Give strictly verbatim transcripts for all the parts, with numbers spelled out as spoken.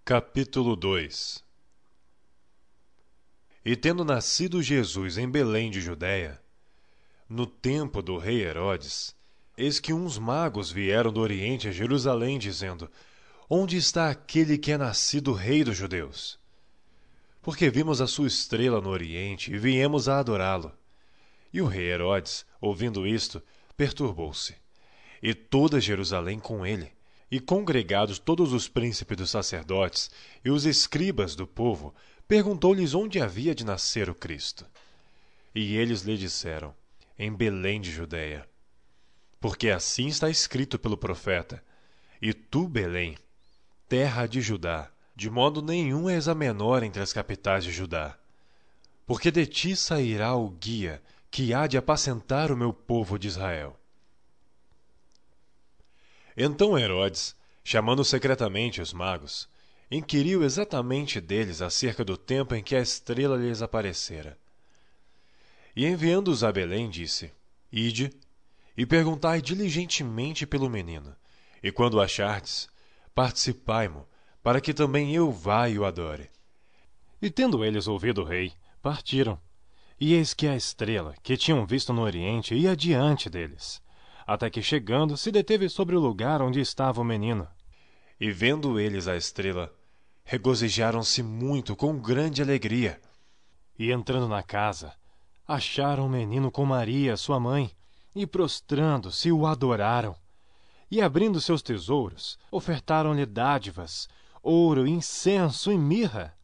Capítulo dois. E tendo nascido Jesus em Belém de Judéia, no tempo do rei Herodes, eis que uns magos vieram do Oriente a Jerusalém, dizendo: Onde está aquele que é nascido rei dos judeus? Porque vimos a sua estrela no Oriente e viemos a adorá-lo. E o rei Herodes, ouvindo isto, perturbou-se, e toda Jerusalém com ele. E congregados todos os príncipes dos sacerdotes e os escribas do povo, perguntou-lhes onde havia de nascer o Cristo. E eles lhe disseram: em Belém de Judéia. Porque assim está escrito pelo profeta: E tu, Belém, terra de Judá, de modo nenhum és a menor entre as capitais de Judá. Porque de ti sairá o guia que há de apacentar o meu povo de Israel. Então Herodes, chamando secretamente os magos, inquiriu exatamente deles acerca do tempo em que a estrela lhes aparecera. E enviando-os a Belém, disse: Ide, e perguntai diligentemente pelo menino, e quando o achardes, participai-mo, para que também eu vá e o adore. E tendo eles ouvido o rei, partiram. E eis que a estrela, que tinham visto no oriente, ia diante deles, até que, chegando, se deteve sobre o lugar onde estava o menino. E vendo eles a estrela, regozijaram-se muito com grande alegria. E entrando na casa, acharam o menino com Maria, sua mãe, e prostrando-se o adoraram. E abrindo seus tesouros, ofertaram-lhe dádivas, ouro, incenso e mirra.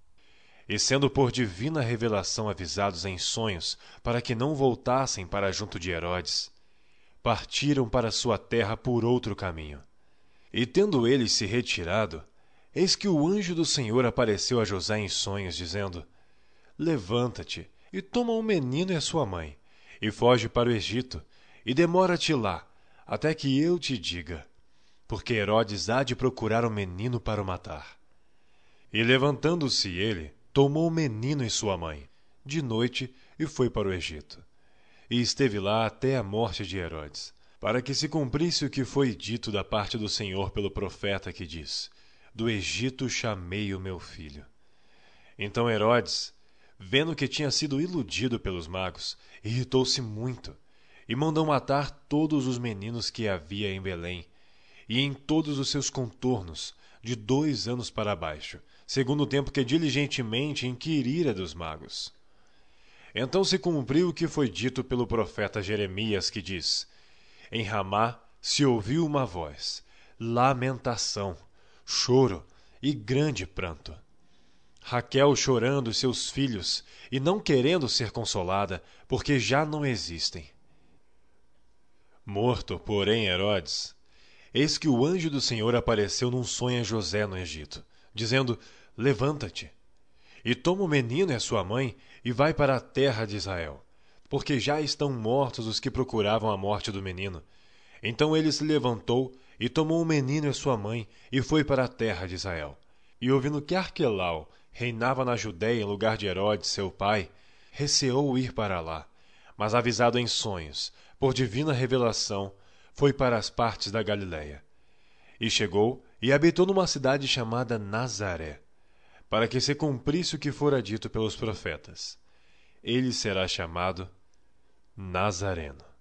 E sendo por divina revelação avisados em sonhos, para que não voltassem para junto de Herodes, partiram para sua terra por outro caminho. E tendo eles se retirado, eis que o anjo do Senhor apareceu a José em sonhos, dizendo: Levanta-te, e toma o menino e a sua mãe, e foge para o Egito, e demora-te lá, até que eu te diga, porque Herodes há de procurar o menino para o matar. E levantando-se ele, tomou o menino e sua mãe, de noite, e foi para o Egito. E esteve lá até a morte de Herodes, para que se cumprisse o que foi dito da parte do Senhor pelo profeta que diz: Do Egito chamei o meu filho. Então Herodes, vendo que tinha sido iludido pelos magos, irritou-se muito, e mandou matar todos os meninos que havia em Belém, e em todos os seus contornos, de dois anos para baixo, segundo o tempo que diligentemente inquirira dos magos. Então se cumpriu o que foi dito pelo profeta Jeremias, que diz: Em Ramá se ouviu uma voz, lamentação, choro e grande pranto. Raquel chorando seus filhos e não querendo ser consolada, porque já não existem. Morto, porém, Herodes, eis que o anjo do Senhor apareceu num sonho a José no Egito, dizendo: Levanta-te, e toma o menino e a sua mãe, e vai para a terra de Israel, porque já estão mortos os que procuravam a morte do menino. Então ele se levantou, e tomou o menino e a sua mãe, e foi para a terra de Israel. E ouvindo que Arquelau reinava na Judéia em lugar de Herodes, seu pai, receou ir para lá, mas avisado em sonhos, por divina revelação, foi para as partes da Galiléia. E chegou e habitou numa cidade chamada Nazaré, para que se cumprisse o que fora dito pelos profetas: ele será chamado Nazareno.